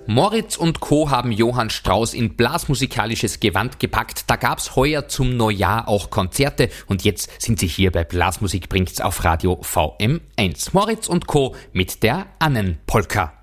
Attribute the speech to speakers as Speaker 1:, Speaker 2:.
Speaker 1: Moritz und Co. haben Johann Strauss in blasmusikalisches Gewand gepackt. Da gab's heuer zum Neujahr auch Konzerte und jetzt sind sie hier bei Blasmusik bringt's auf Radio VM1. Moritz und Co. mit der Annenpolka.